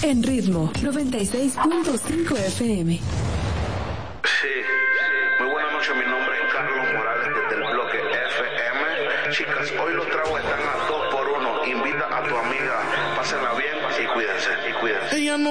En Ritmo 96.5 FM. Sí, muy buenas noches, mi nombre es Carlos Morales desde el bloque FM. Chicas, hoy los tragos están a 2 por 1. Invita a tu amiga, pásenla bien y cuídense, y cuídense. Ella no